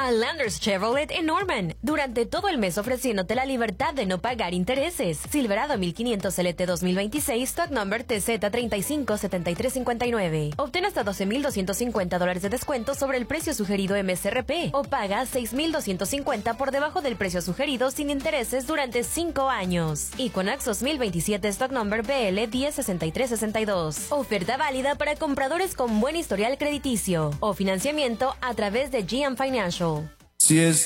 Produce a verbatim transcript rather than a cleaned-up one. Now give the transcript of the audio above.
a Landers Chevrolet en Norman. Durante todo el mes ofreciéndote la libertad de no pagar intereses. Silverado mil quinientos L T dos mil veintiséis, stock number T Z treinta y cinco setenta y tres cincuenta y nueve. Obtén hasta doce mil doscientos cincuenta dólares de descuento sobre el precio sugerido M S R P o paga seis mil doscientos cincuenta por debajo del precio sugerido sin intereses durante cinco años. Equinox dos mil veintisiete, stock number B L diez sesenta y tres sesenta y dos. Oferta válida para compradores con buen historial crediticio o financiamiento a través de G M Financial. Si es